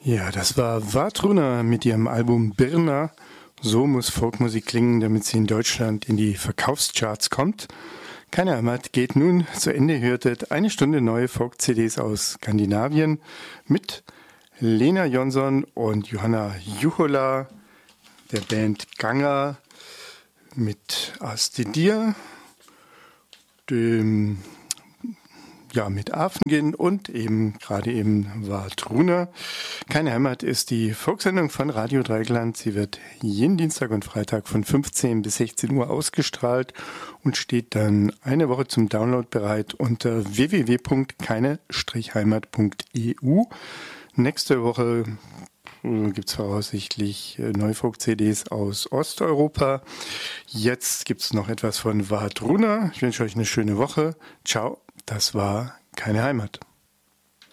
Ja, das war Vatruna mit ihrem Album Birna. So muss Folkmusik klingen, damit sie in Deutschland in die Verkaufscharts kommt. Keine Heimat geht nun zu Ende. Hörtet eine Stunde neue Folk-CDs aus Skandinavien mit Lena Jonsson und Johanna Juchola, der Band Ganga mit Astidir, dem mit Afengin und gerade eben Vatruna. Keine Heimat ist die Folksendung von Radio Dreieckland. Sie wird jeden Dienstag und Freitag von 15 bis 16 Uhr ausgestrahlt und steht dann eine Woche zum Download bereit unter www.keine-heimat.eu. Nächste Woche gibt es voraussichtlich neue Folk-CDs aus Osteuropa. Jetzt gibt es noch etwas von Vatruna. Ich wünsche euch eine schöne Woche. Ciao. Das war keine Heimat.